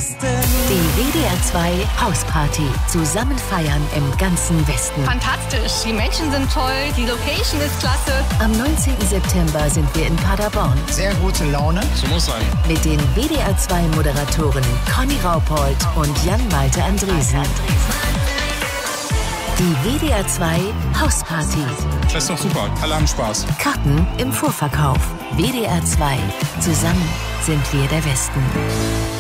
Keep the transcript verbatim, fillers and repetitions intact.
Westen. Die W D R zwei Hausparty. Zusammen feiern im ganzen Westen. Fantastisch, die Menschen sind toll, die Location ist klasse. Am neunzehnten September sind wir in Paderborn. Sehr gute Laune. So muss sein. Mit den W D R zwei Moderatoren Conny Raupold und Jan-Malte Andresen. Die W D R zwei Hausparty. Das ist doch super. Alle haben Spaß. Karten im Vorverkauf. W D R zwei. Zusammen sind wir der Westen.